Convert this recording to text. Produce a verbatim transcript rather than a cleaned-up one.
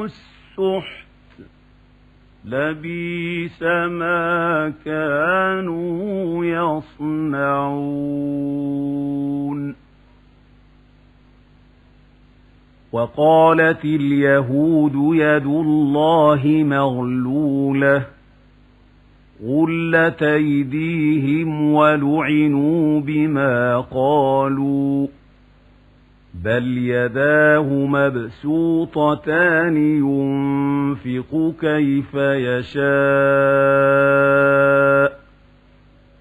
السحت لبئس ما كانوا يصنعون. وقالت اليهود يد الله مغلولة غلت أيديهم ولعنوا بما قالوا بل يداه مبسوطتان ينفق كيف يشاء